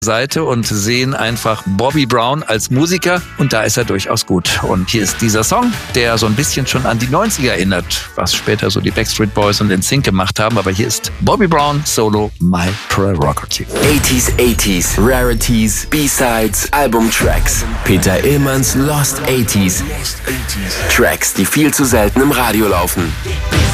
Seite und sehen einfach Bobby Brown als Musiker und da ist er durchaus gut. Und hier ist dieser Song, der so ein bisschen schon an die 90er erinnert, was später so die Backstreet Boys und NSYNC gemacht haben, aber hier ist Bobby Brown Solo, My Prerogative. 80s, Rarities, B-Sides, Albumtracks. Peter Illmanns Lost 80s. Tracks, die viel zu selten im Radio laufen.